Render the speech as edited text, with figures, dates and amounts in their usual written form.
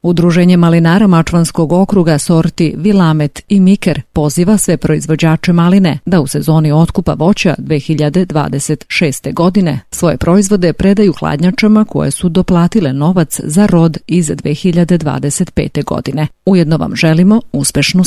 Udruženje malinara Mačvanskog okruga sorti Vilamet i Miker poziva sve proizvođače maline da u sezoni otkupa voća 2026. godine svoje proizvode predaju hladnjačama koje su doplatile novac za rod iz 2025. godine. Ujedno vam želimo uspešnu